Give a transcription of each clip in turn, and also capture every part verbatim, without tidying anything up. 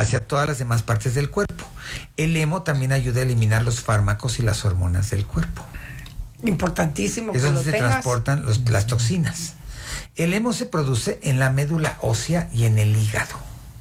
hacia todas las demás partes del cuerpo. El hemo también ayuda a eliminar los fármacos y las hormonas del cuerpo. Importantísimo. Es que donde lo se tengas. transportan los, las toxinas. El hemo se produce en la médula ósea y en el hígado.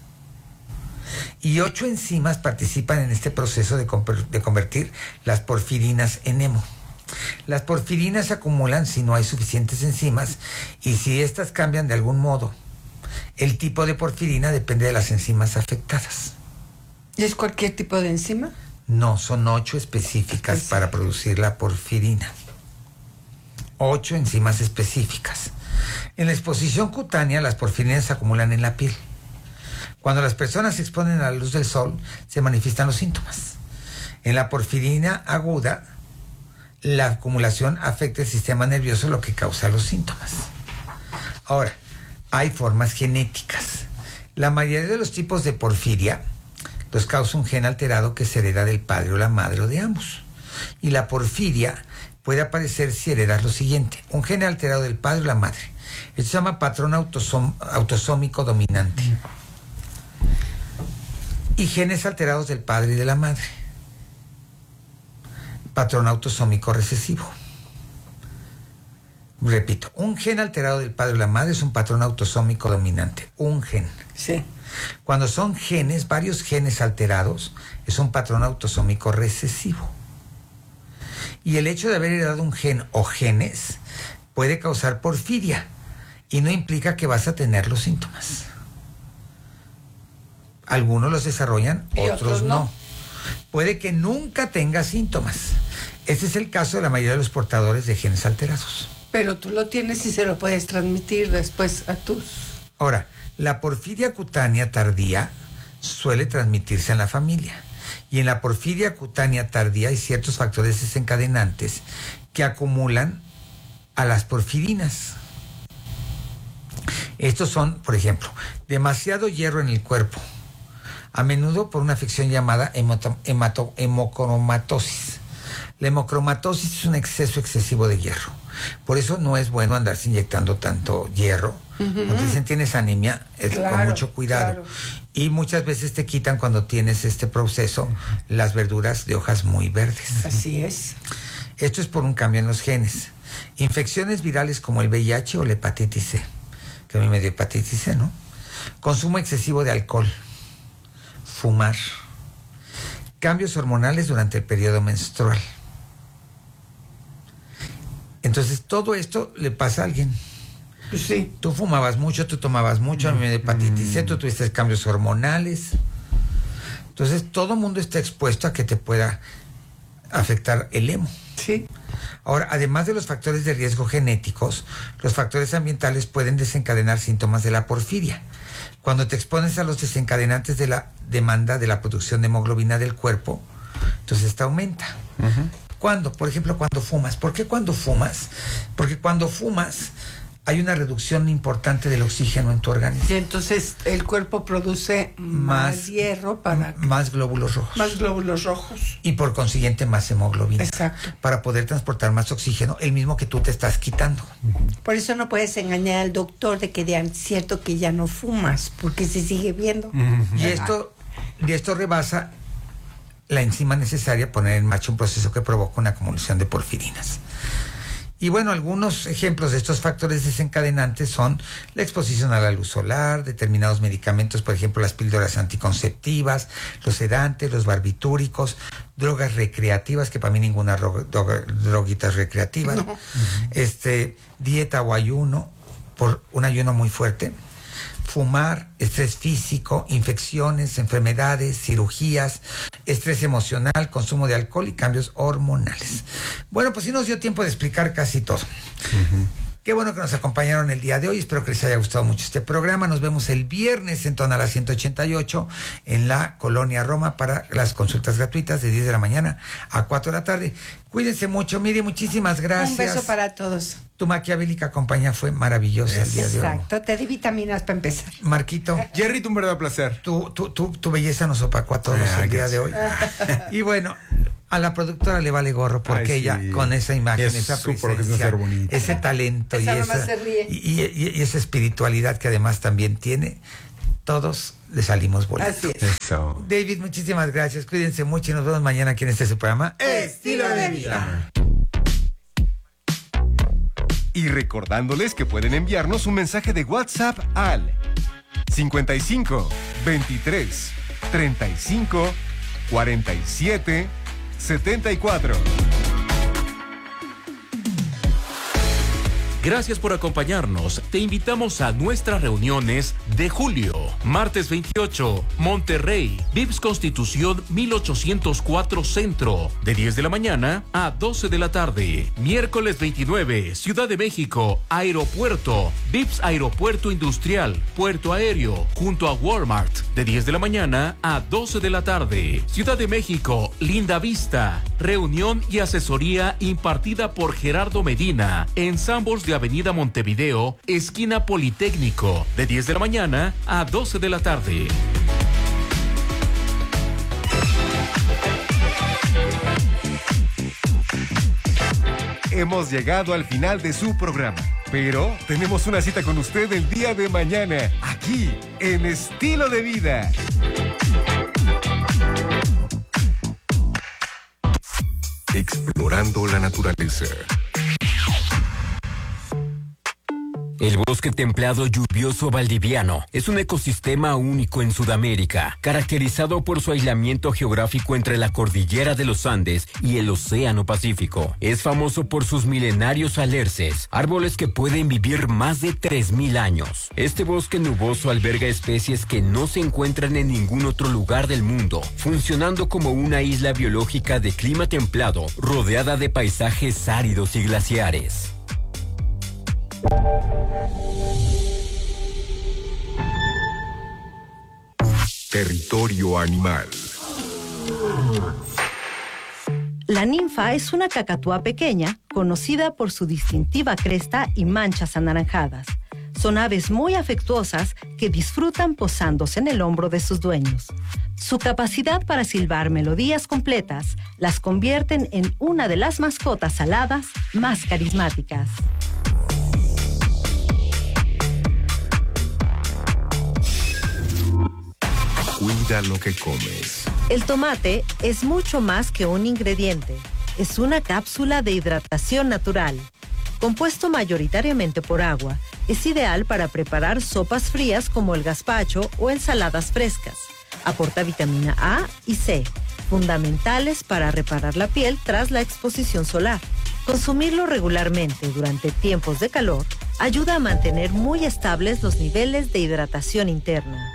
Y ocho enzimas participan en este proceso de, de convertir las porfirinas en hemo. Las porfirinas se acumulan si no hay suficientes enzimas y si éstas cambian de algún modo. El tipo de porfirina depende de las enzimas afectadas. ¿Y es cualquier tipo de enzima? No, son ocho específicas Sí. para producir la porfirina. Ocho enzimas específicas. En la exposición cutánea, las porfirinas se acumulan en la piel. Cuando las personas se exponen a la luz del sol, se manifiestan los síntomas. En la porfirina aguda, la acumulación afecta el sistema nervioso, lo que causa los síntomas. Ahora, hay formas genéticas. La mayoría de los tipos de porfiria los causa un gen alterado que se hereda del padre o la madre o de ambos. Y la porfiria puede aparecer si heredas lo siguiente: un gen alterado del padre o la madre. Esto se llama patrón autosom- autosómico dominante. Y genes alterados del padre y de la madre. Patrón autosómico recesivo. Repito, un gen alterado del padre o la madre es un patrón autosómico dominante. Un gen. Sí. Cuando son genes, varios genes alterados, es un patrón autosómico recesivo. Y el hecho de haber heredado un gen o genes puede causar porfiria y no implica que vas a tener los síntomas. Algunos los desarrollan, Y otros, otros no. no. Puede que nunca tenga síntomas. Este es el caso de la mayoría de los portadores de genes alterados. Pero tú lo tienes y se lo puedes transmitir después a tus... Ahora, la porfiria cutánea tardía suele transmitirse en la familia. Y en la porfiria cutánea tardía hay ciertos factores desencadenantes que acumulan a las porfirinas. Estos son, por ejemplo, demasiado hierro en el cuerpo, a menudo por una afección llamada hemoto- hemato- hemocromatosis. La hemocromatosis es un exceso excesivo de hierro. Por eso no es bueno andarse inyectando tanto hierro. Uh-huh. Cuando dicen tienes anemia, es Claro, con mucho cuidado. claro. Y muchas veces te quitan cuando tienes este proceso las verduras de hojas muy verdes. Así es. Esto es por un cambio en los genes. Infecciones virales como el V I H o la hepatitis C, que a mí me dio hepatitis C, ¿no? Consumo excesivo de alcohol, fumar, cambios hormonales durante el periodo menstrual. Entonces todo esto le pasa a alguien. Pues sí. Tú fumabas mucho, tú tomabas mucho, a mí me dio hepatitis C, tú tuviste cambios hormonales. Entonces todo mundo está expuesto a que te pueda afectar el hemo. Sí. Ahora, además de los factores de riesgo genéticos, los factores ambientales pueden desencadenar síntomas de la porfiria. Cuando te expones a los desencadenantes de la demanda de la producción de hemoglobina del cuerpo, entonces esta aumenta. Uh-huh. ¿Cuándo? Por ejemplo, cuando fumas. ¿Por qué cuando fumas? Porque cuando fumas hay una reducción importante del oxígeno en tu organismo. Y entonces el cuerpo produce más, más hierro para... Más glóbulos rojos. Más glóbulos rojos. Y por consiguiente más hemoglobina. Exacto. Para poder transportar más oxígeno, el mismo que tú te estás quitando. Por eso no puedes engañar al doctor de que es cierto que ya no fumas, porque se sigue viendo. Uh-huh. Y esto, y esto rebasa la enzima necesaria a poner en marcha un proceso que provoca una acumulación de porfirinas. Y bueno, algunos ejemplos de estos factores desencadenantes son la exposición a la luz solar, determinados medicamentos, por ejemplo, las píldoras anticonceptivas, los sedantes, los barbitúricos, drogas recreativas, que para mí ninguna droga, droga, droguita es recreativa, no. este, dieta o ayuno, por un ayuno muy fuerte, fumar, estrés físico, infecciones, enfermedades, cirugías, estrés emocional, consumo de alcohol y cambios hormonales. Bueno, pues sí nos dio tiempo de explicar casi todo. Uh-huh. Qué bueno que nos acompañaron el día de hoy. Espero que les haya gustado mucho este programa. Nos vemos el viernes en Tonalá ciento ochenta y ocho en la Colonia Roma para las consultas gratuitas de diez de la mañana a cuatro de la tarde. Cuídense mucho, Miri, muchísimas gracias. Un beso para todos. Tu maquiavélica compañía fue maravillosa el día de hoy. Exacto, te di vitaminas para empezar. Marquito. Jerry, un verdadero placer. Tu, tu, tu, tu belleza nos opacó a todos ah, el día de hoy. Y bueno, a la productora le vale gorro porque Ay, ella sí. con esa imagen, es esa presencia, ese talento y esa, y, y, y esa espiritualidad que además también tiene, todos le salimos bonitos. Así es. Eso. David, muchísimas gracias. Cuídense mucho y nos vemos mañana aquí en este su programa. Estilo de vida. Y recordándoles que pueden enviarnos un mensaje de WhatsApp al cincuenta y cinco, veintitrés, treinta y cinco, cuarenta y siete, setenta y cuatro. Gracias por acompañarnos. Te invitamos a nuestras reuniones de julio. Martes veintiocho, Monterrey, Vips Constitución mil ochocientos cuatro Centro, de diez de la mañana a doce de la tarde. Miércoles veintinueve, Ciudad de México, Aeropuerto, Vips Aeropuerto Industrial, Puerto Aéreo, junto a Walmart, de diez de la mañana a doce de la tarde. Ciudad de México, Linda Vista, reunión y asesoría impartida por Gerardo Medina, ensambles de Avenida Montevideo, esquina Politécnico, de diez de la mañana a doce de la tarde. Hemos llegado al final de su programa, pero tenemos una cita con usted el día de mañana, aquí en Estilo de Vida. Explorando la naturaleza. El bosque templado lluvioso valdiviano es un ecosistema único en Sudamérica, caracterizado por su aislamiento geográfico entre la cordillera de los Andes y el Océano Pacífico. Es famoso por sus milenarios alerces, árboles que pueden vivir más de tres mil años. Este bosque nuboso alberga especies que no se encuentran en ningún otro lugar del mundo, funcionando como una isla biológica de clima templado, rodeada de paisajes áridos y glaciares. Territorio animal. La ninfa es una cacatúa pequeña, conocida por su distintiva cresta y manchas anaranjadas. Son aves muy afectuosas que disfrutan posándose en el hombro de sus dueños. Su capacidad para silbar melodías completas las convierten en una de las mascotas aladas más carismáticas. Cuida lo que comes. El tomate es mucho más que un ingrediente. Es una cápsula de hidratación natural. Compuesto mayoritariamente por agua, es ideal para preparar sopas frías como el gazpacho o ensaladas frescas. Aporta vitamina A y C, fundamentales para reparar la piel tras la exposición solar. Consumirlo regularmente durante tiempos de calor ayuda a mantener muy estables los niveles de hidratación interna.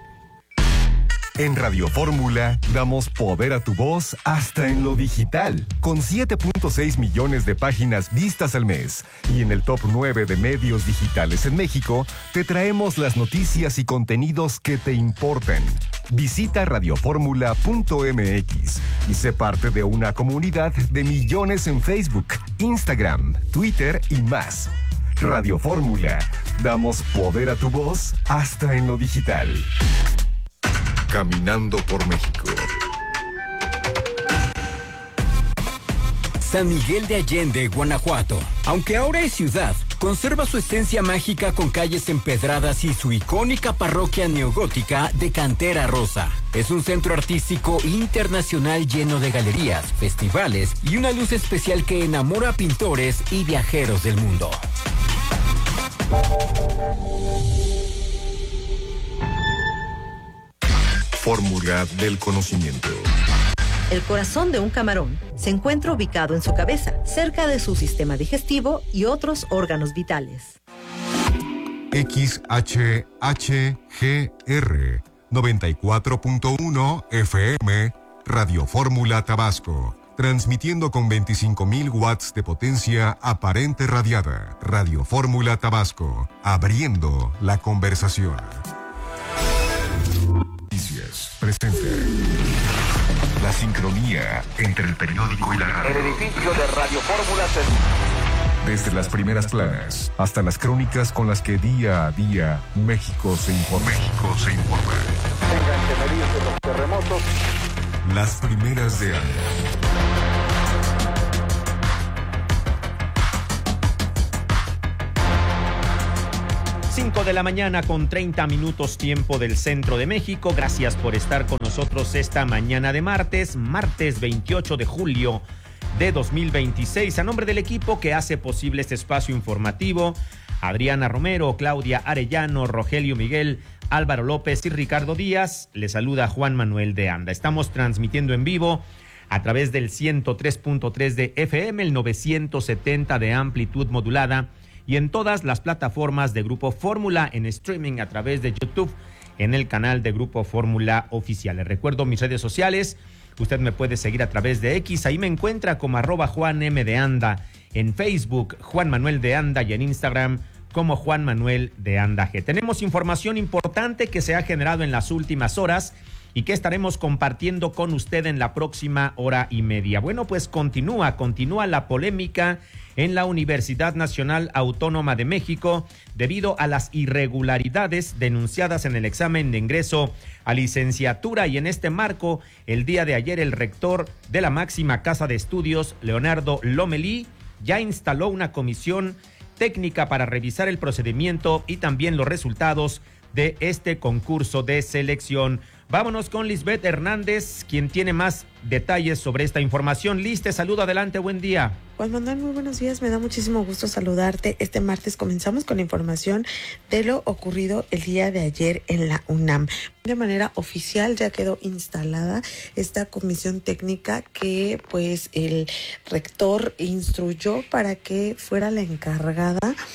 En Radio Fórmula damos poder a tu voz hasta en lo digital, con siete punto seis millones de páginas vistas al mes. Y en el top nueve de medios digitales en México, te traemos las noticias y contenidos que te importan. Visita radioformula punto m x y sé parte de una comunidad de millones en Facebook, Instagram, Twitter y más. Radio Fórmula, damos poder a tu voz hasta en lo digital. Caminando por México. San Miguel de Allende, Guanajuato. Aunque ahora es ciudad, conserva su esencia mágica con calles empedradas y su icónica parroquia neogótica de cantera rosa. Es un centro artístico internacional lleno de galerías, festivales y una luz especial que enamora a pintores y viajeros del mundo. Fórmula del conocimiento. El corazón de un camarón se encuentra ubicado en su cabeza, cerca de su sistema digestivo y otros órganos vitales. X H H G R noventa y cuatro punto uno F M, Radio Fórmula Tabasco, transmitiendo con veinticinco mil watts de potencia aparente radiada. Radio Fórmula Tabasco, abriendo la conversación. Presente. La sincronía entre el periódico y la radio. El edificio de Radio Fórmula se... Desde las primeras planas hasta las crónicas con las que día a día México se informa. México se informa. Tengan que medirse los terremotos. Las primeras de año. cinco de la mañana con treinta minutos tiempo del centro de México. Gracias por estar con nosotros esta mañana de martes, martes veintiocho de julio de dos mil veintiséis. A nombre del equipo que hace posible este espacio informativo, Adriana Romero, Claudia Arellano, Rogelio Miguel, Álvaro López y Ricardo Díaz, le saluda Juan Manuel de Anda. Estamos transmitiendo en vivo a través del ciento tres punto tres de F M, el novecientos setenta de amplitud modulada y en todas las plataformas de Grupo Fórmula en streaming a través de YouTube en el canal de Grupo Fórmula Oficial. Les recuerdo mis redes sociales. Usted me puede seguir a través de X, ahí me encuentra como arroba Juan M de Anda, en Facebook Juan Manuel de Anda y en Instagram como Juan Manuel de Anda G. Tenemos información importante que se ha generado en las últimas horas y que estaremos compartiendo con usted en la próxima hora y media. Bueno, pues continúa, continúa la polémica en la Universidad Nacional Autónoma de México debido a las irregularidades denunciadas en el examen de ingreso a licenciatura, y en este marco, el día de ayer el rector de la máxima casa de estudios, Leonardo Lomelí, ya instaló una comisión técnica para revisar el procedimiento y también los resultados de este concurso de selección. Vámonos con Lisbeth Hernández, quien tiene más detalles sobre esta información. Liz, te saludo, adelante, buen día. Juan Manuel, muy buenos días, me da muchísimo gusto saludarte. Este martes comenzamos con la información de lo ocurrido el día de ayer en la UNAM. De manera oficial ya quedó instalada esta comisión técnica que pues el rector instruyó para que fuera la encargada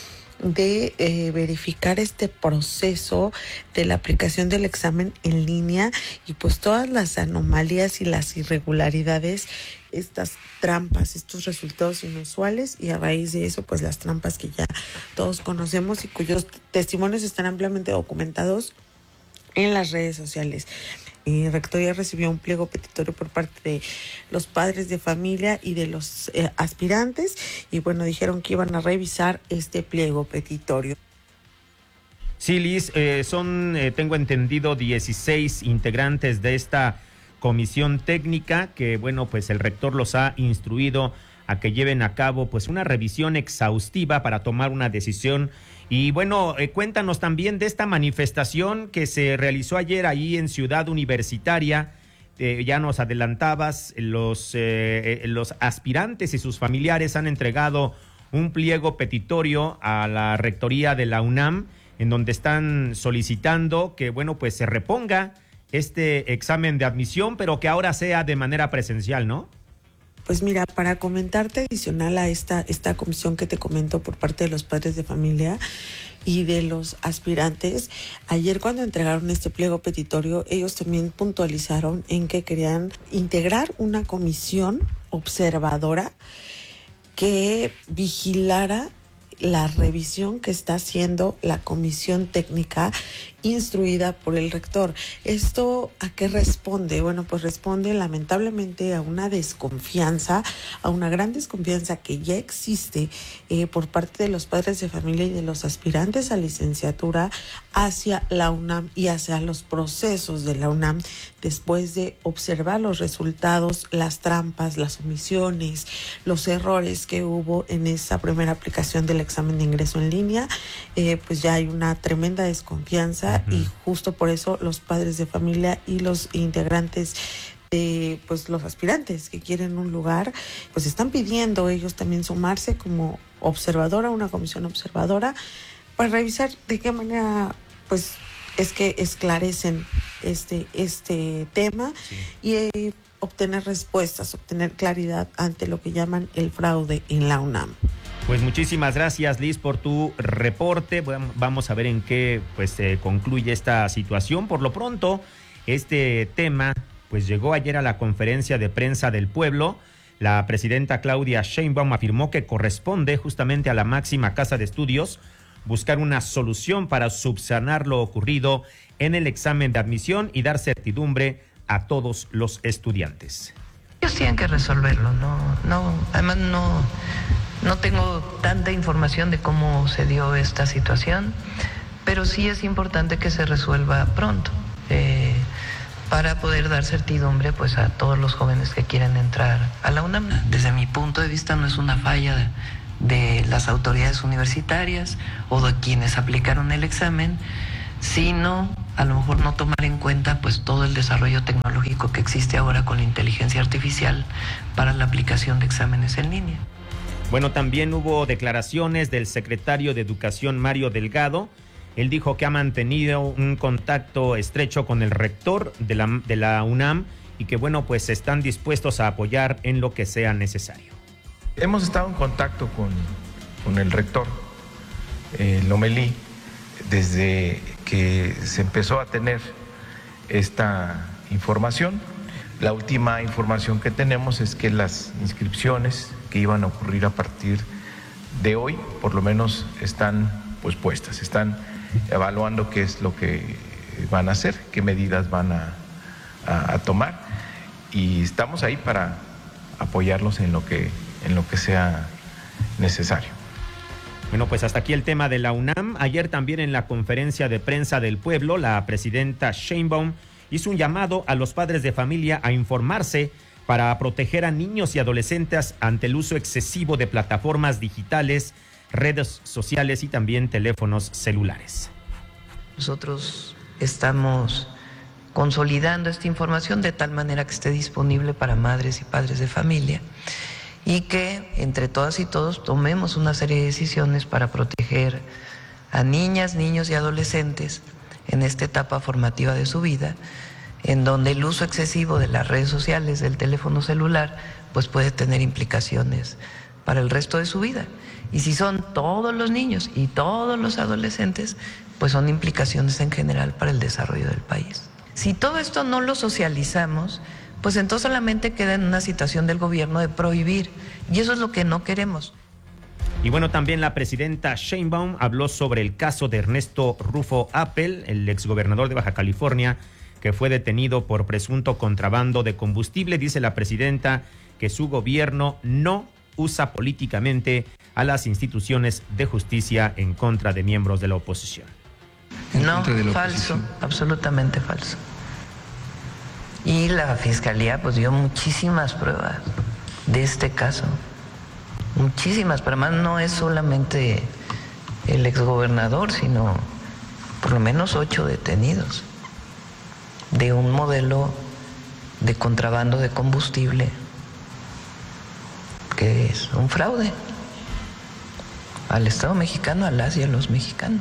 de eh, verificar este proceso de la aplicación del examen en línea y pues todas las anomalías y las irregularidades, estas trampas, estos resultados inusuales, y a raíz de eso pues las trampas que ya todos conocemos y cuyos testimonios están ampliamente documentados en las redes sociales. Eh, Rectoría recibió un pliego petitorio por parte de los padres de familia y de los eh, aspirantes, y bueno, dijeron que iban a revisar este pliego petitorio. Sí, Liz, eh, son, eh, tengo entendido, dieciséis integrantes de esta comisión técnica que, bueno, pues el rector los ha instruido a que lleven a cabo pues una revisión exhaustiva para tomar una decisión. Y bueno, eh, cuéntanos también de esta manifestación que se realizó ayer ahí en Ciudad Universitaria. Eh, ya nos adelantabas, los, eh, eh, los aspirantes y sus familiares han entregado un pliego petitorio a la rectoría de la UNAM, en donde están solicitando que, bueno, pues se reponga este examen de admisión, pero que ahora sea de manera presencial, ¿no? Pues mira, para comentarte adicional a esta, esta comisión que te comento por parte de los padres de familia y de los aspirantes, ayer cuando entregaron este pliego petitorio, ellos también puntualizaron en que querían integrar una comisión observadora que vigilara la revisión que está haciendo la comisión técnica instruida por el rector. ¿Esto a qué responde? Bueno, pues responde lamentablemente a una desconfianza, a una gran desconfianza que ya existe eh, por parte de los padres de familia y de los aspirantes a licenciatura hacia la UNAM y hacia los procesos de la UNAM después de observar los resultados, las trampas, las omisiones, los errores que hubo en esa primera aplicación del examen de ingreso en línea. Eh, pues ya hay una tremenda desconfianza. Y justo por eso los padres de familia y los integrantes de pues los aspirantes que quieren un lugar, pues están pidiendo ellos también sumarse como observadora, una comisión observadora, para revisar de qué manera pues es que esclarecen este, este tema. Sí. y eh, obtener respuestas, obtener claridad ante lo que llaman el fraude en la UNAM. Pues muchísimas gracias, Liz, por tu reporte. Vamos a ver en qué pues eh, concluye esta situación. Por lo pronto, este tema pues llegó ayer a la conferencia de prensa del pueblo. La presidenta Claudia Sheinbaum afirmó que corresponde justamente a la máxima casa de estudios buscar una solución para subsanar lo ocurrido en el examen de admisión y dar certidumbre a todos los estudiantes. Ellos tienen que resolverlo, no, no, además no... No tengo tanta información de cómo se dio esta situación, pero sí es importante que se resuelva pronto eh, para poder dar certidumbre pues, a todos los jóvenes que quieren entrar a la UNAM. Desde mi punto de vista no es una falla de las autoridades universitarias o de quienes aplicaron el examen, sino a lo mejor no tomar en cuenta pues todo el desarrollo tecnológico que existe ahora con la inteligencia artificial para la aplicación de exámenes en línea. Bueno, también hubo declaraciones del secretario de Educación, Mario Delgado. Él dijo que ha mantenido un contacto estrecho con el rector de la, de la UNAM y que, bueno, pues están dispuestos a apoyar en lo que sea necesario. Hemos estado en contacto con, con el rector eh, Lomelí desde que se empezó a tener esta información. La última información que tenemos es que las inscripciones que iban a ocurrir a partir de hoy, por lo menos están pues puestas, están evaluando qué es lo que van a hacer, qué medidas van a, a, a tomar, y estamos ahí para apoyarlos en lo que, en lo que sea necesario. Bueno, pues hasta aquí el tema de la UNAM. Ayer también en la conferencia de prensa del pueblo, la presidenta Sheinbaum hizo un llamado a los padres de familia a informarse para proteger a niños y adolescentes ante el uso excesivo de plataformas digitales, redes sociales y también teléfonos celulares. Nosotros estamos consolidando esta información de tal manera que esté disponible para madres y padres de familia y que entre todas y todos tomemos una serie de decisiones para proteger a niñas, niños y adolescentes en esta etapa formativa de su vida, en donde el uso excesivo de las redes sociales, del teléfono celular, pues puede tener implicaciones para el resto de su vida. Y si son todos los niños y todos los adolescentes, pues son implicaciones en general para el desarrollo del país. Si todo esto no lo socializamos, pues entonces solamente queda en una situación del gobierno de prohibir, y eso es lo que no queremos. Y bueno, también la presidenta Sheinbaum habló sobre el caso de Ernesto Rufo Appel, el exgobernador de Baja California, que fue detenido por presunto contrabando de combustible. Dice la presidenta que su gobierno no usa políticamente a las instituciones de justicia en contra de miembros de la oposición. No, falso, absolutamente falso. Y la Fiscalía pues dio muchísimas pruebas de este caso, muchísimas, pero además no es solamente el exgobernador, sino por lo menos ocho detenidos de un modelo de contrabando de combustible que es un fraude al Estado mexicano, a las y a los mexicanos.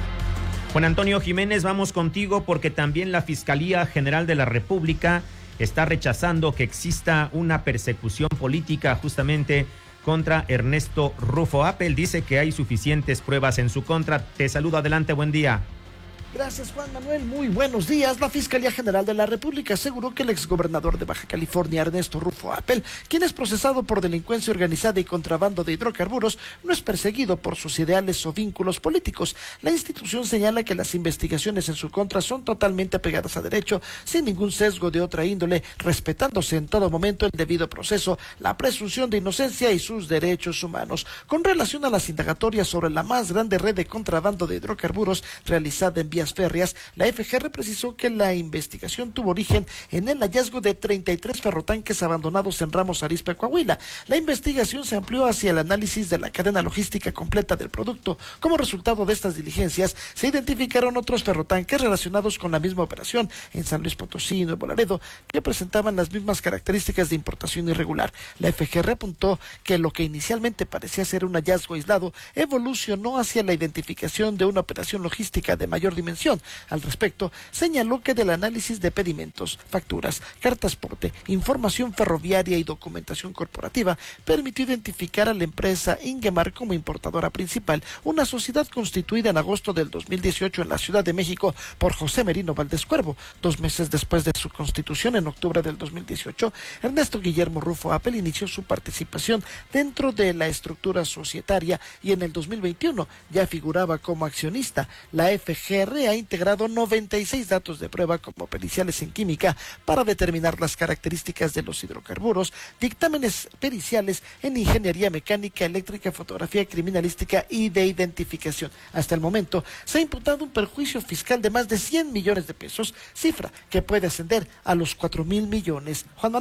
Juan Antonio Jiménez, vamos contigo porque también la Fiscalía General de la República está rechazando que exista una persecución política justamente contra Ernesto Rufo Appel. Dice que hay suficientes pruebas en su contra. Te saludo, adelante, buen día. Gracias, Juan Manuel. Muy buenos días. La Fiscalía General de la República aseguró que el exgobernador de Baja California, Ernesto Rufo Appel, quien es procesado por delincuencia organizada y contrabando de hidrocarburos, no es perseguido por sus ideales o vínculos políticos. La institución señala que las investigaciones en su contra son totalmente apegadas a derecho, sin ningún sesgo de otra índole, respetándose en todo momento el debido proceso, la presunción de inocencia y sus derechos humanos. Con relación a las indagatorias sobre la más grande red de contrabando de hidrocarburos realizada en vías férreas, la F G R precisó que la investigación tuvo origen en el hallazgo de treinta y tres ferrotanques abandonados en Ramos Arizpe, Coahuila. La investigación se amplió hacia el análisis de la cadena logística completa del producto. Como resultado de estas diligencias, se identificaron otros ferrotanques relacionados con la misma operación en San Luis Potosí y Nuevo Laredo, que presentaban las mismas características de importación irregular. La F G R apuntó que lo que inicialmente parecía ser un hallazgo aislado evolucionó hacia la identificación de una operación logística de mayor dimensión. Al respecto, señaló que del análisis de pedimentos, facturas, cartas porte, información ferroviaria y documentación corporativa, permitió identificar a la empresa Ingemar como importadora principal, una sociedad constituida en agosto del dos mil dieciocho en la Ciudad de México por José Merino Valdés Cuervo. Dos meses después de su constitución, en octubre del dos mil dieciocho, Ernesto Guillermo Rufo Appel inició su participación dentro de la estructura societaria y en el dos mil veintiuno ya figuraba como accionista. La F G R ha integrado noventa y seis datos de prueba como periciales en química para determinar las características de los hidrocarburos, dictámenes periciales en ingeniería mecánica, eléctrica, fotografía criminalística y de identificación. Hasta el momento se ha imputado un perjuicio fiscal de más de cien millones de pesos, cifra que puede ascender a los cuatro mil millones. Juan Manuel,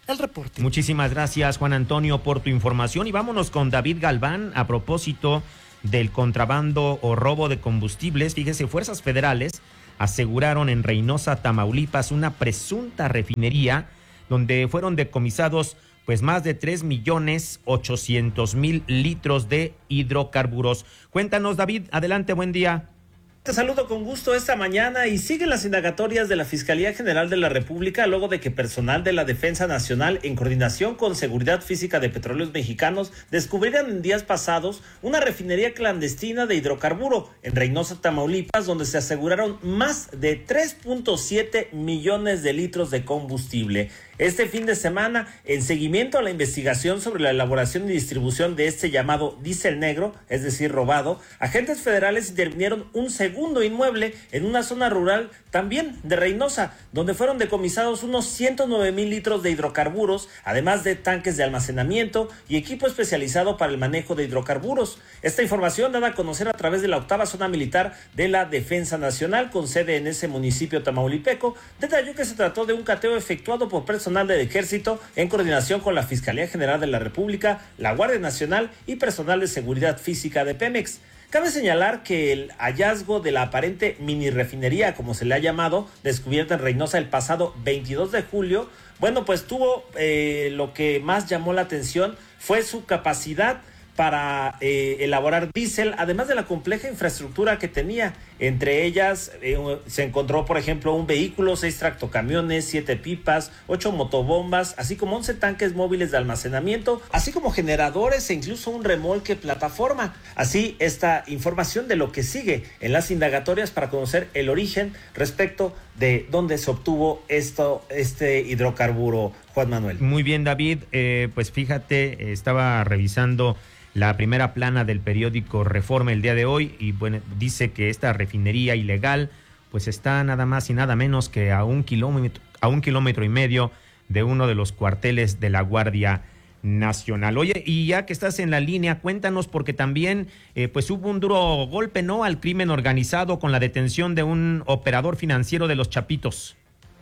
El reporte. Muchísimas gracias, Juan Antonio, por tu información. Y vámonos con David Galván a propósito del contrabando o robo de combustibles. Fíjese, fuerzas federales aseguraron en Reynosa, Tamaulipas, una presunta refinería donde fueron decomisados pues más de tres millones ochocientos mil litros de hidrocarburos. Cuéntanos, David, adelante, buen día. Te saludo con gusto esta mañana y siguen las indagatorias de la Fiscalía General de la República luego de que personal de la Defensa Nacional en coordinación con Seguridad Física de Petróleos Mexicanos descubrieran en días pasados una refinería clandestina de hidrocarburo en Reynosa, Tamaulipas, donde se aseguraron más de tres punto siete millones de litros de combustible. Este fin de semana, en seguimiento a la investigación sobre la elaboración y distribución de este llamado diésel negro, es decir, robado, agentes federales intervinieron un segundo inmueble en una zona rural también de Reynosa, donde fueron decomisados unos ciento nueve mil litros de hidrocarburos, además de tanques de almacenamiento y equipo especializado para el manejo de hidrocarburos. Esta información dada a conocer a través de la octava zona militar de la Defensa Nacional, con sede en ese municipio tamaulipeco, detalló que se trató de un cateo efectuado por personal personal del Ejército en coordinación con la Fiscalía General de la República, la Guardia Nacional y personal de seguridad física de Pemex. Cabe señalar que el hallazgo de la aparente mini refinería, como se le ha llamado, descubierta en Reynosa el pasado veintidós de julio, bueno, pues tuvo eh, lo que más llamó la atención fue su capacidad para eh, elaborar diésel, además de la compleja infraestructura que tenía. Entre ellas eh, se encontró, por ejemplo, un vehículo, seis tractocamiones, siete pipas, ocho motobombas, así como once tanques móviles de almacenamiento, así como generadores e incluso un remolque plataforma. Así, esta información de lo que sigue en las indagatorias para conocer el origen respecto de dónde se obtuvo esto, este hidrocarburo, Juan Manuel. Muy bien, David, eh, pues fíjate, estaba revisando la primera plana del periódico Reforma el día de hoy y bueno, dice que esta refinería ilegal pues está nada más y nada menos que a un kilómetro, a un kilómetro y medio de uno de los cuarteles de la Guardia Nacional. Oye, y ya que estás en la línea, cuéntanos, porque también eh, pues hubo un duro golpe, ¿no?, al crimen organizado con la detención de un operador financiero de Los Chapitos.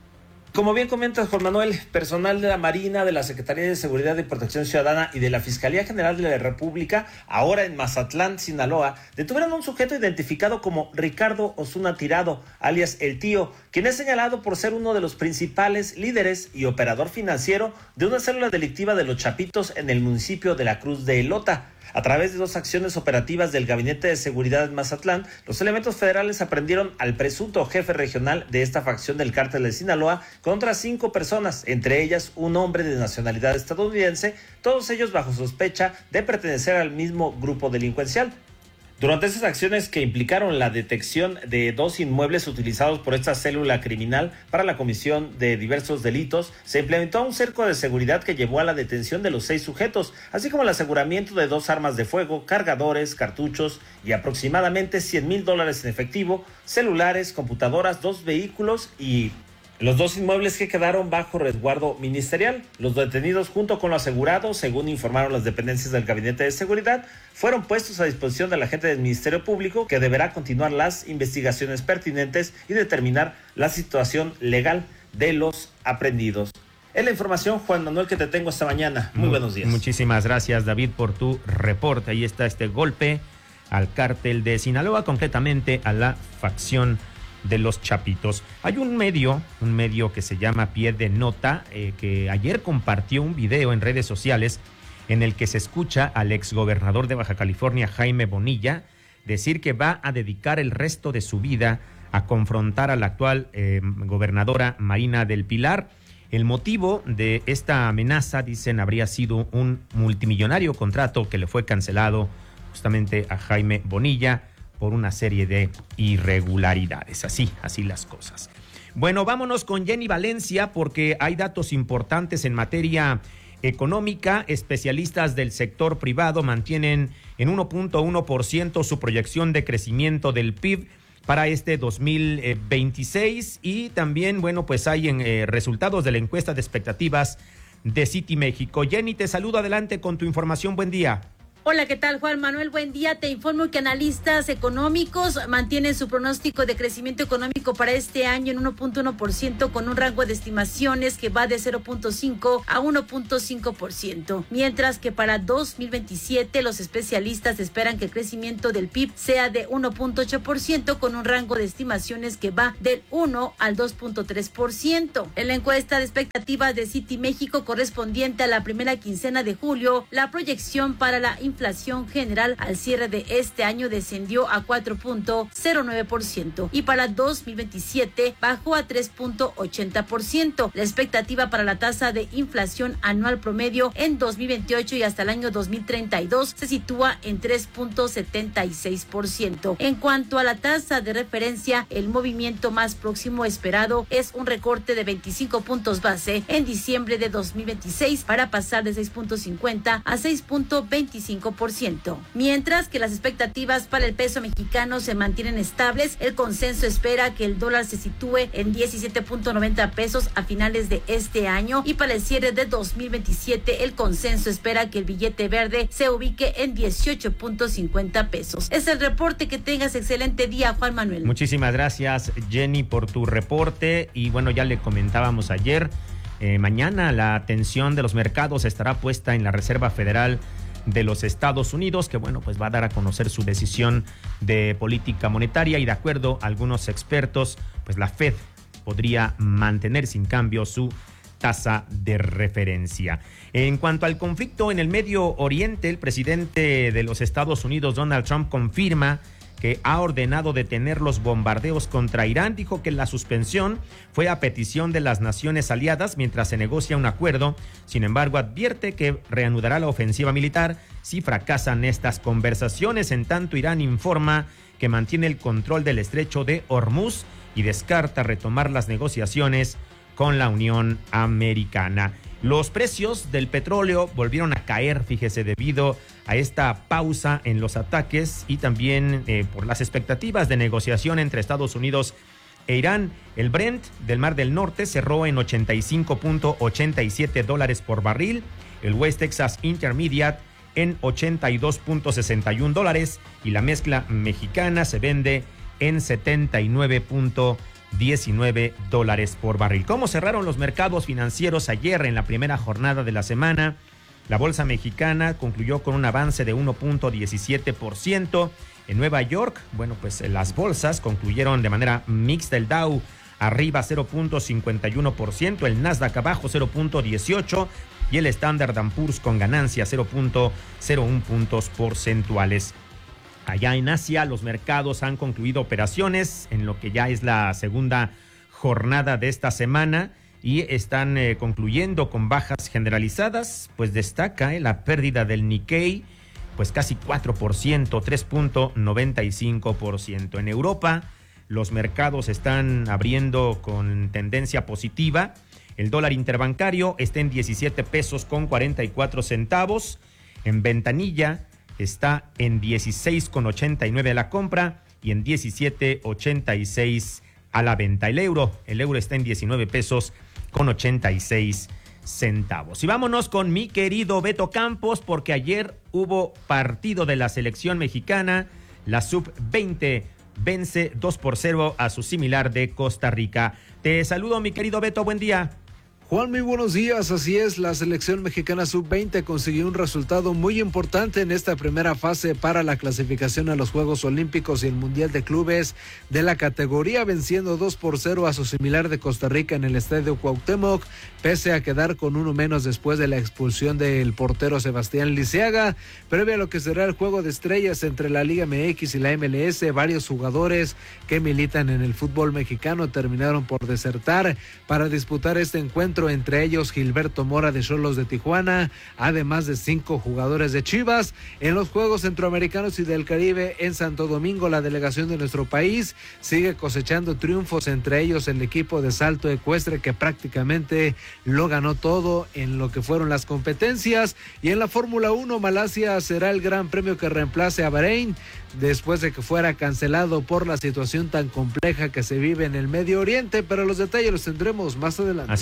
Como bien comentas, Juan Manuel, personal de la Marina, de la Secretaría de Seguridad y Protección Ciudadana y de la Fiscalía General de la República, ahora en Mazatlán, Sinaloa, detuvieron a un sujeto identificado como Ricardo Osuna Tirado, alias El Tío, quien es señalado por ser uno de los principales líderes y operador financiero de una célula delictiva de Los Chapitos en el municipio de la Cruz de Elota. A través de dos acciones operativas del Gabinete de Seguridad en Mazatlán, los elementos federales aprendieron al presunto jefe regional de esta facción del cártel de Sinaloa con otras cinco personas, entre ellas un hombre de nacionalidad estadounidense, todos ellos bajo sospecha de pertenecer al mismo grupo delincuencial. Durante esas acciones, que implicaron la detección de dos inmuebles utilizados por esta célula criminal para la comisión de diversos delitos, se implementó un cerco de seguridad que llevó a la detención de los seis sujetos, así como el aseguramiento de dos armas de fuego, cargadores, cartuchos y aproximadamente cien mil dólares en efectivo, celulares, computadoras, dos vehículos y los dos inmuebles que quedaron bajo resguardo ministerial. Los detenidos, junto con lo asegurado, según informaron las dependencias del Gabinete de Seguridad, fueron puestos a disposición del agente del Ministerio Público, que deberá continuar las investigaciones pertinentes y determinar la situación legal de los aprehendidos. Es la información, Juan Manuel, que te tengo esta mañana. Muy buenos días. Muchísimas gracias, David, por tu reporte. Ahí está este golpe al cártel de Sinaloa, concretamente a la facción de Los Chapitos. Hay un medio, un medio que se llama Pie de Nota, eh, que ayer compartió un video en redes sociales en el que se escucha al exgobernador de Baja California, Jaime Bonilla, decir que va a dedicar el resto de su vida a confrontar a la actual eh, gobernadora Marina del Pilar. El motivo de esta amenaza, dicen, habría sido un multimillonario contrato que le fue cancelado justamente a Jaime Bonilla por una serie de irregularidades. Así, así las cosas. Bueno, vámonos con Jenny Valencia, porque hay datos importantes en materia económica. Especialistas del sector privado mantienen en uno punto uno por ciento su proyección de crecimiento del P I B para este dos mil veintiséis, y también, bueno, pues hay en, eh, resultados de la encuesta de expectativas de City México. Jenny, te saludo, adelante con tu información, buen día. Hola, ¿qué tal, Juan Manuel? Buen día. Te informo que analistas económicos mantienen su pronóstico de crecimiento económico para este año en uno punto uno por ciento con un rango de estimaciones que va de cero punto cinco a uno punto cinco por ciento. Mientras que para dos mil veintisiete los especialistas esperan que el crecimiento del P I B sea de uno punto ocho por ciento con un rango de estimaciones que va del uno al dos punto tres por ciento. En la encuesta de expectativas de Citi México correspondiente a la primera quincena de julio, la proyección para la inflación general al cierre de este año descendió a cuatro punto cero nueve por ciento y para dos mil veintisiete bajó a tres punto ochenta por ciento. La expectativa para la tasa de inflación anual promedio en dos mil veintiocho y hasta el año dos mil treinta y dos se sitúa en tres punto setenta y seis por ciento. En cuanto a la tasa de referencia, el movimiento más próximo esperado es un recorte de veinticinco puntos base en diciembre de dos mil veintiséis para pasar de seis punto cincuenta a seis punto veinticinco por ciento. Mientras que las expectativas para el peso mexicano se mantienen estables, el consenso espera que el dólar se sitúe en diecisiete punto noventa pesos a finales de este año y para el cierre de dos mil veintisiete el consenso espera que el billete verde se ubique en dieciocho punto cincuenta pesos. Es el reporte. Que tengas excelente día, Juan Manuel. Muchísimas gracias, Jenny, por tu reporte. Y bueno, ya le comentábamos ayer, eh, mañana la atención de los mercados estará puesta en la Reserva Federal de los Estados Unidos, que bueno, pues va a dar a conocer su decisión de política monetaria y de acuerdo a algunos expertos, pues la Fed podría mantener sin cambio su tasa de referencia. En cuanto al conflicto en el Medio Oriente, el presidente de los Estados Unidos, Donald Trump, confirma que ha ordenado detener los bombardeos contra Irán. Dijo que la suspensión fue a petición de las naciones aliadas mientras se negocia un acuerdo. Sin embargo, advierte que reanudará la ofensiva militar si fracasan estas conversaciones. En tanto, Irán informa que mantiene el control del estrecho de Hormuz y descarta retomar las negociaciones con la Unión Americana. Los precios del petróleo volvieron a caer, fíjese, debido a esta pausa en los ataques y también eh, por las expectativas de negociación entre Estados Unidos e Irán. El Brent del Mar del Norte cerró en ochenta y cinco punto ochenta y siete dólares por barril, el West Texas Intermediate en ochenta y dos punto sesenta y un dólares y la mezcla mexicana se vende en setenta y nueve punto diecinueve dólares por barril. ¿Cómo cerraron los mercados financieros ayer en la primera jornada de la semana? La bolsa mexicana concluyó con un avance de uno punto diecisiete por ciento. En Nueva York, bueno, pues las bolsas concluyeron de manera mixta. El Dow arriba cero punto cincuenta y uno por ciento, el Nasdaq abajo cero punto dieciocho y el Standard and Poor's con ganancia cero punto cero uno puntos porcentuales. Allá en Asia, los mercados han concluido operaciones en lo que ya es la segunda jornada de esta semana y están eh, concluyendo con bajas generalizadas. Pues destaca eh, la pérdida del Nikkei, pues casi cuatro por ciento, tres punto noventa y cinco por ciento. En Europa, los mercados están abriendo con tendencia positiva. El dólar interbancario está en diecisiete pesos con cuarenta y cuatro centavos. En ventanilla está en dieciséis con ochenta y nueve a la compra y en diecisiete ochenta y seis a la venta. El euro, el euro está en diecinueve pesos con ochenta y seis centavos. Y vámonos con mi querido Beto Campos, porque ayer hubo partido de la selección mexicana. La sub veinte vence dos por cero a su similar de Costa Rica. Te saludo, mi querido Beto, buen día. Juan, muy buenos días. Así es, la selección mexicana sub veinte consiguió un resultado muy importante en esta primera fase para la clasificación a los Juegos Olímpicos y el Mundial de Clubes de la categoría, venciendo dos por cero a su similar de Costa Rica en el Estadio Cuauhtémoc, pese a quedar con uno menos después de la expulsión del portero Sebastián Liceaga. Previo a lo que será el juego de estrellas entre la Liga M X y la M L S, varios jugadores que militan en el fútbol mexicano terminaron por desertar para disputar este encuentro, entre ellos Gilberto Mora de Xolos de Tijuana, además de cinco jugadores de Chivas. En los Juegos Centroamericanos y del Caribe en Santo Domingo, la delegación de nuestro país sigue cosechando triunfos, entre ellos el equipo de salto ecuestre, que prácticamente lo ganó todo en lo que fueron las competencias. Y en la Fórmula uno, Malasia será el gran premio que reemplace a Bahrein después de que fuera cancelado por la situación tan compleja que se vive en el Medio Oriente, pero los detalles los tendremos más adelante. Así es, mi querido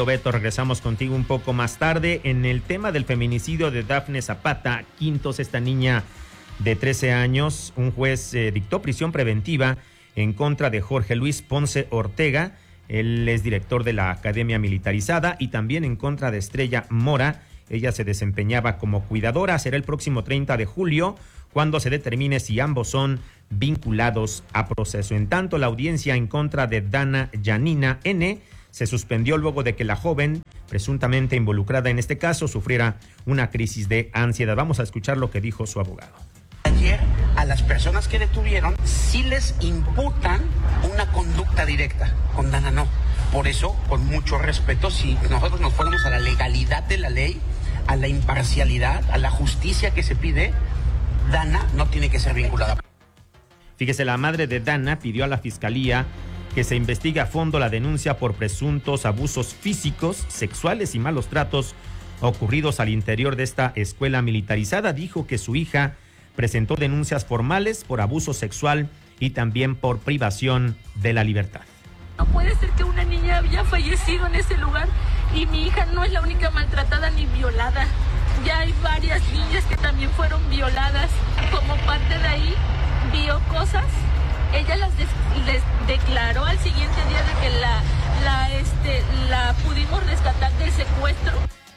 Beto, regresamos contigo un poco más tarde. En el tema del feminicidio de Dafne Zapata Quintos, esta niña de trece años, un juez eh, dictó prisión preventiva en contra de Jorge Luis Ponce Ortega. Él es director de la Academia Militarizada, y también en contra de Estrella Mora. Ella se desempeñaba como cuidadora. Será el próximo treinta de julio cuando se determine si ambos son vinculados a proceso. En tanto, la audiencia en contra de Dana Yanina N. se suspendió luego de que la joven, presuntamente involucrada en este caso, sufriera una crisis de ansiedad. Vamos a escuchar lo que dijo su abogado. Ayer a las personas que detuvieron sí les imputan una conducta directa, con Dana no. Por eso, con mucho respeto, si nosotros nos fuéramos a la legalidad de la ley, a la imparcialidad, a la justicia que se pide, Dana no tiene que ser vinculada. Fíjese, la madre de Dana pidió a la fiscalía que se investigue a fondo la denuncia por presuntos abusos físicos, sexuales y malos tratos ocurridos al interior de esta escuela militarizada. Dijo que su hija presentó denuncias formales por abuso sexual y también por privación de la libertad. No puede ser que una niña haya fallecido en ese lugar y mi hija no es la única maltratada ni violada. Ya hay varias niñas que también fueron violadas. Como parte de ahí, vio cosas. Ella las des, les declaró al siguiente día de que la, la, este, la pudimos rescatar del secuestro.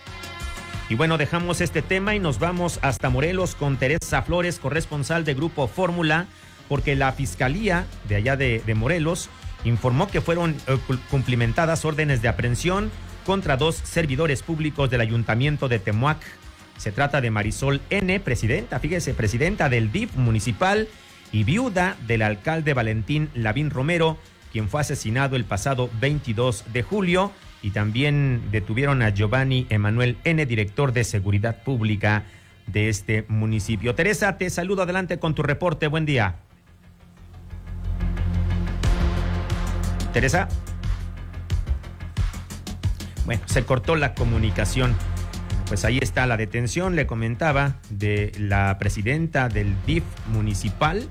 Y bueno, dejamos este tema y nos vamos hasta Morelos con Teresa Flores, corresponsal de Grupo Fórmula, porque la Fiscalía de allá de, de Morelos informó que fueron eh, cumplimentadas órdenes de aprehensión contra dos servidores públicos del Ayuntamiento de Temuac. Se trata de Marisol N., presidenta, fíjese, presidenta del D I F municipal y viuda del alcalde Valentín Lavín Romero, quien fue asesinado el pasado veintidós de julio, y también detuvieron a Giovanni Emanuel N., director de Seguridad Pública de este municipio. Teresa, te saludo, adelante con tu reporte, buen día. Teresa. Bueno, se cortó la comunicación. Pues ahí está la detención, le comentaba, de la presidenta del D I F municipal,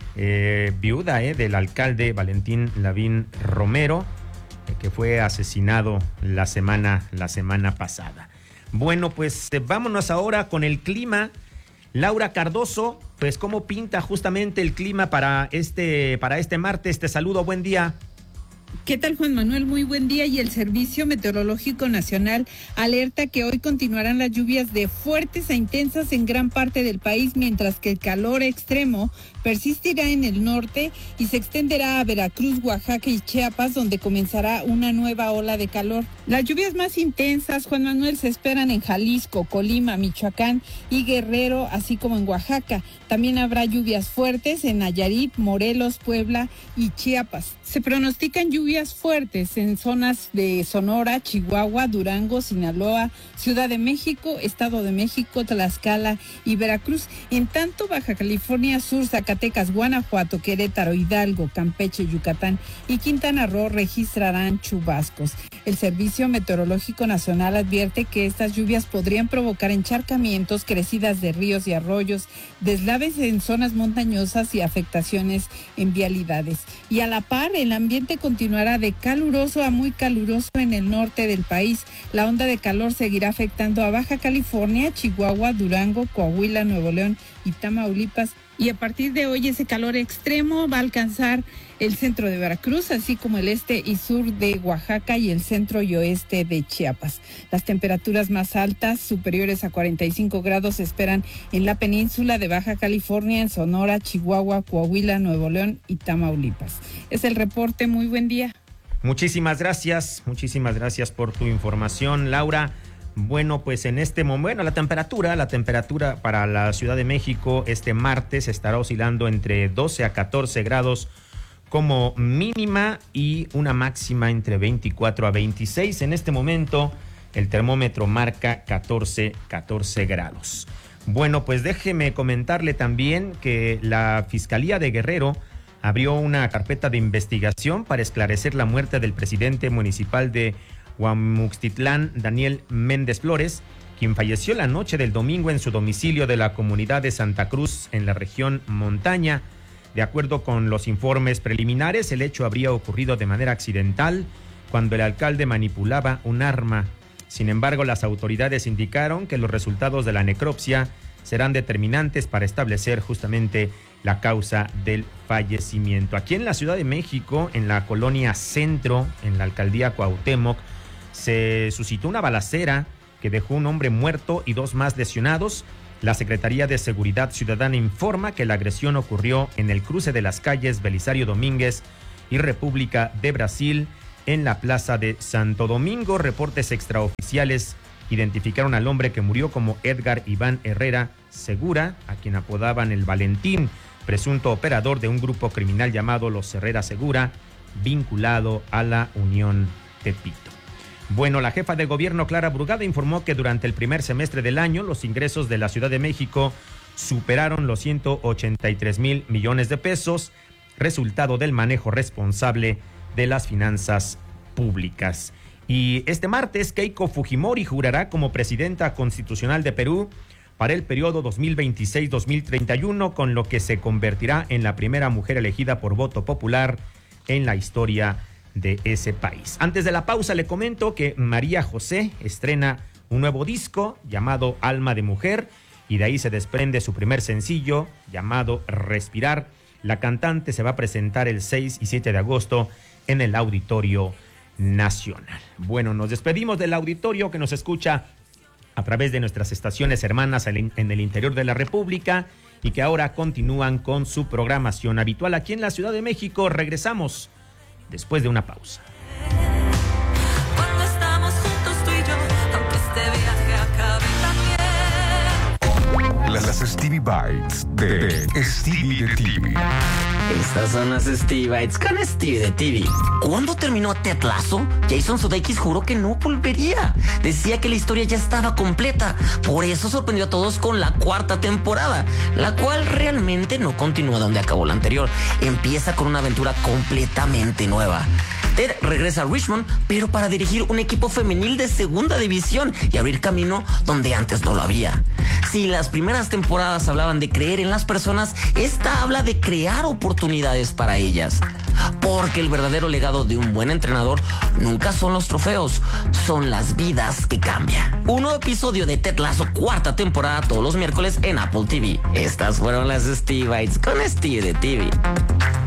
eh, viuda eh, del alcalde Valentín Lavín Romero, eh, que fue asesinado la semana, la semana pasada. Bueno, pues eh, vámonos ahora con el clima. Laura Cardoso, pues cómo pinta justamente el clima para este, para este martes. Te saludo, buen día. ¿Qué tal, Juan Manuel? Muy buen día. Y el Servicio Meteorológico Nacional alerta que hoy continuarán las lluvias de fuertes a intensas en gran parte del país, mientras que el calor extremo persistirá en el norte y se extenderá a Veracruz, Oaxaca y Chiapas, donde comenzará una nueva ola de calor. Las lluvias más intensas, Juan Manuel, se esperan en Jalisco, Colima, Michoacán y Guerrero, así como en Oaxaca. También habrá lluvias fuertes en Nayarit, Morelos, Puebla y Chiapas. Se pronostican lluvias fuertes en zonas de Sonora, Chihuahua, Durango, Sinaloa, Ciudad de México, Estado de México, Tlaxcala y Veracruz. En tanto, Baja California Sur, Zacatecas, Guanajuato, Querétaro, Hidalgo, Campeche, Yucatán y Quintana Roo registrarán chubascos. El Servicio Meteorológico Nacional advierte que estas lluvias podrían provocar encharcamientos, crecidas de ríos y arroyos, deslaves en zonas montañosas y afectaciones en vialidades. Y a la par, el ambiente continuará de caluroso a muy caluroso en el norte del país. La onda de calor seguirá afectando a Baja California, Chihuahua, Durango, Coahuila, Nuevo León y Tamaulipas. Y a partir de hoy ese calor extremo va a alcanzar el centro de Veracruz, así como el este y sur de Oaxaca y el centro y oeste de Chiapas. Las temperaturas más altas, superiores a cuarenta y cinco grados, se esperan en la península de Baja California, en Sonora, Chihuahua, Coahuila, Nuevo León y Tamaulipas. Es el reporte. Muy buen día. Muchísimas gracias, muchísimas gracias por tu información, Laura. Bueno, pues en este momento, bueno, la temperatura, la temperatura para la Ciudad de México este martes estará oscilando entre doce a catorce grados como mínima y una máxima entre veinticuatro a veintiséis. En este momento el termómetro marca catorce, catorce grados. Bueno, pues déjeme comentarle también que la Fiscalía de Guerrero abrió una carpeta de investigación para esclarecer la muerte del presidente municipal de Huamuxtitlán, Daniel Méndez Flores, quien falleció la noche del domingo en su domicilio de la comunidad de Santa Cruz, en la región Montaña. De acuerdo con los informes preliminares, el hecho habría ocurrido de manera accidental cuando el alcalde manipulaba un arma. Sin embargo, las autoridades indicaron que los resultados de la necropsia serán determinantes para establecer justamente la causa del fallecimiento. Aquí en la Ciudad de México, en la colonia Centro, en la alcaldía Cuauhtémoc, se suscitó una balacera que dejó un hombre muerto y dos más lesionados. La Secretaría de Seguridad Ciudadana informa que la agresión ocurrió en el cruce de las calles Belisario Domínguez y República de Brasil, en la plaza de Santo Domingo. Reportes extraoficiales identificaron al hombre que murió como Edgar Iván Herrera Segura, a quien apodaban el Valentín, presunto operador de un grupo criminal llamado Los Herrera Segura, vinculado a la Unión Tepito. Bueno, la jefa de gobierno Clara Brugada informó que durante el primer semestre del año los ingresos de la Ciudad de México superaron los ciento ochenta y tres mil millones de pesos, resultado del manejo responsable de las finanzas públicas. Y este martes, Keiko Fujimori jurará como presidenta constitucional de Perú para el periodo dos mil veintiséis a dos mil treinta y uno, con lo que se convertirá en la primera mujer elegida por voto popular en la historia de ese país. Antes de la pausa le comento que María José estrena un nuevo disco llamado Alma de Mujer, y de ahí se desprende su primer sencillo llamado Respirar. La cantante se va a presentar el seis y siete de agosto en el Auditorio Nacional. Bueno, nos despedimos del auditorio que nos escucha a través de nuestras estaciones hermanas en el interior de la República y que ahora continúan con su programación habitual aquí en la Ciudad de México. Regresamos después de una pausa. Cuando estamos juntos tú y yo, aunque este viaje acabe también. Las, las Stevie Bites de Stevie de T V. Estas son las Stevie Bites con Stevie de T V. ¿Cuándo terminó Ted Lasso? Jason Sudeikis juró que no volvería. Decía que la historia ya estaba completa. Por eso sorprendió a todos con la cuarta temporada, la cual realmente no continúa donde acabó la anterior. Empieza con una aventura completamente nueva. Ted regresa a Richmond, pero para dirigir un equipo femenil de segunda división y abrir camino donde antes no lo había. Si las primeras temporadas hablaban de creer en las personas, esta habla de crear oportunidades para ellas. Porque el verdadero legado de un buen entrenador nunca son los trofeos, son las vidas que cambian. Un nuevo episodio de Ted Lasso, cuarta temporada, todos los miércoles en Apple T V. Estas fueron las Stevie Bites con Stevie de T V.